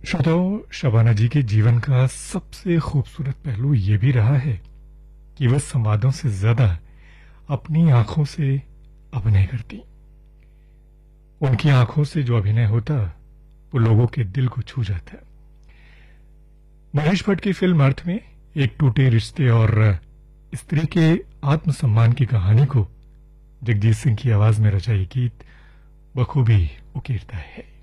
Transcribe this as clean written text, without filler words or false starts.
श्रोताओं, शबाना जी के जीवन का सबसे खूबसूरत पहलू ये भी रहा है कि वह संवादों से ज्यादा अपनी आंखों से अभिनय करती। उनकी आंखों से जो अभिनय होता वो लोगों के दिल को छू जाता। महेश भट्ट की फिल्म अर्थ में एक टूटे रिश्ते और स्त्री के आत्मसम्मान की कहानी को जगजीत सिंह की आवाज में रचा ये गीत बखूबी उकेरता है।